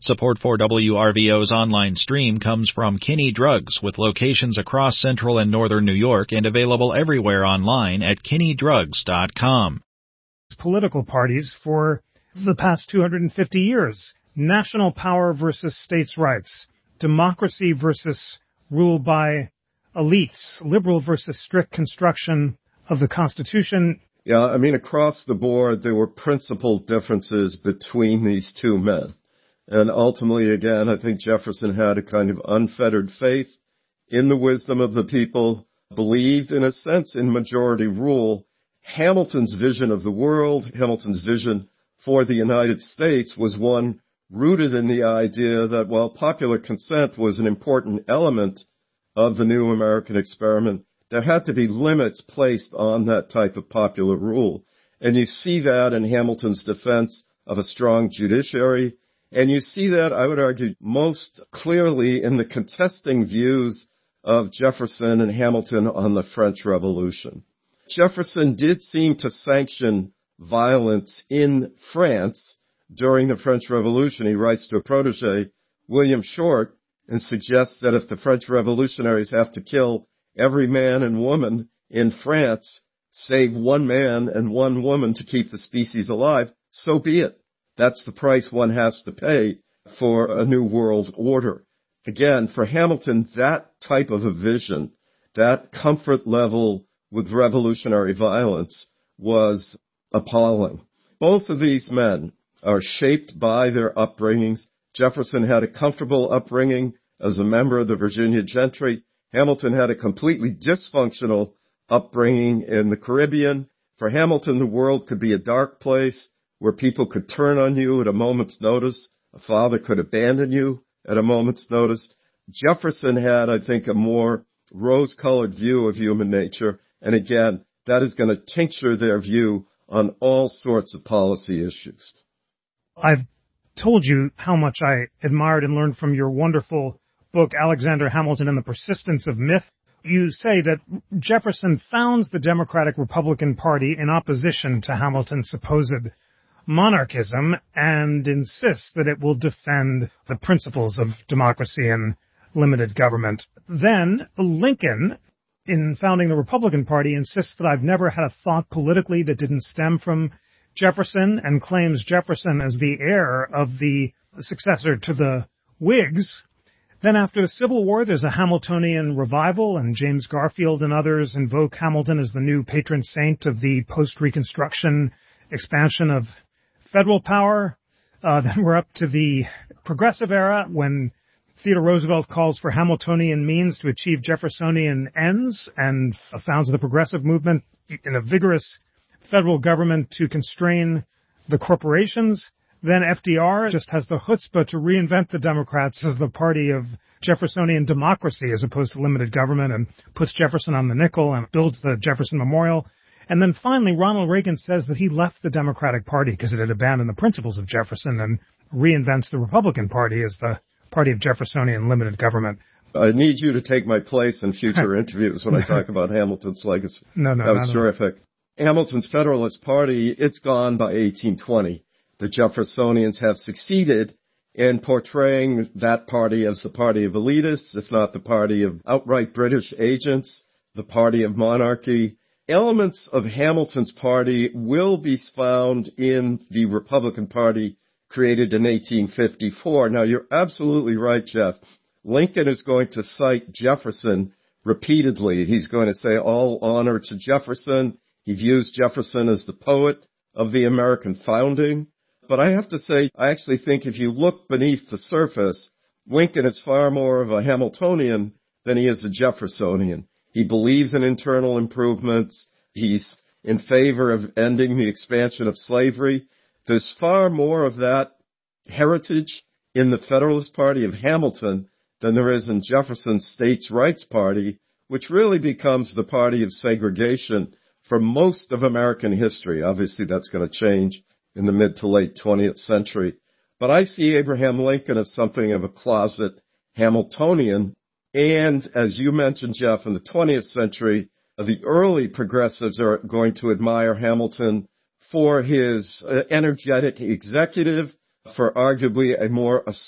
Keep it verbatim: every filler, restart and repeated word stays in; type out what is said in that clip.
Support for W R V O's online stream comes from Kinney Drugs, with locations across central and northern New York and available everywhere online at kinney drugs dot com. Political parties for the past two hundred fifty years. National power versus states' rights. Democracy versus rule by elites. Liberal versus strict construction of the Constitution. Yeah, I mean, across the board, there were principal differences between these two men. And ultimately, again, I think Jefferson had a kind of unfettered faith in the wisdom of the people, believed, in a sense, in majority rule. Hamilton's vision of the world, Hamilton's vision for the United States was one rooted in the idea that while popular consent was an important element of the new American experiment, there had to be limits placed on that type of popular rule. And you see that in Hamilton's defense of a strong judiciary. And you see that, I would argue, most clearly in the contesting views of Jefferson and Hamilton on the French Revolution. Jefferson did seem to sanction violence in France during the French Revolution. He writes to a protege, William Short, and suggests that if the French revolutionaries have to kill every man and woman in France, save one man and one woman to keep the species alive, so be it. That's the price one has to pay for a new world order. Again, for Hamilton, that type of a vision, that comfort level with revolutionary violence was appalling. Both of these men are shaped by their upbringings. Jefferson had a comfortable upbringing as a member of the Virginia gentry. Hamilton had a completely dysfunctional upbringing in the Caribbean. For Hamilton, the world could be a dark place where people could turn on you at a moment's notice. A father could abandon you at a moment's notice. Jefferson had, I think, a more rose-colored view of human nature. And again, that is going to tincture their view on all sorts of policy issues. I've told you how much I admired and learned from your wonderful book, Alexander Hamilton and the Persistence of Myth. You say that Jefferson founds the Democratic-Republican Party in opposition to Hamilton's supposed monarchism and insists that it will defend the principles of democracy and limited government. Then Lincoln, in founding the Republican Party, insists that I've never had a thought politically that didn't stem from Jefferson, and claims Jefferson as the heir of the successor to the Whigs. Then after the Civil War, there's a Hamiltonian revival, and James Garfield and others invoke Hamilton as the new patron saint of the post-Reconstruction expansion of federal power. Uh, then we're up to the Progressive era, when Theodore Roosevelt calls for Hamiltonian means to achieve Jeffersonian ends, and founds the Progressive movement in a vigorous federal government to constrain the corporations. Then F D R just has the chutzpah to reinvent the Democrats as the party of Jeffersonian democracy as opposed to limited government, and puts Jefferson on the nickel and builds the Jefferson Memorial. And then finally, Ronald Reagan says that he left the Democratic Party because it had abandoned the principles of Jefferson, and reinvents the Republican Party as the party of Jeffersonian limited government. I need you to take my place in future interviews when I talk about Hamilton's legacy. No, no, That was no, terrific. No. Hamilton's Federalist Party, it's gone by eighteen twenty. The Jeffersonians have succeeded in portraying that party as the party of elitists, if not the party of outright British agents, the party of monarchy. Elements of Hamilton's party will be found in the Republican Party created in eighteen fifty-four. Now, you're absolutely right, Jeff. Lincoln is going to cite Jefferson repeatedly. He's going to say all honor to Jefferson. He views Jefferson as the poet of the American founding. But I have to say, I actually think if you look beneath the surface, Lincoln is far more of a Hamiltonian than he is a Jeffersonian. He believes in internal improvements. He's in favor of ending the expansion of slavery. There's far more of that heritage in the Federalist Party of Hamilton than there is in Jefferson's States' Rights Party, which really becomes the party of segregation for most of American history. Obviously, that's going to change in the mid to late twentieth century. But I see Abraham Lincoln as something of a closet Hamiltonian. And as you mentioned, Jeff, in the twentieth century, the early progressives are going to admire Hamilton for his energetic executive, for arguably a more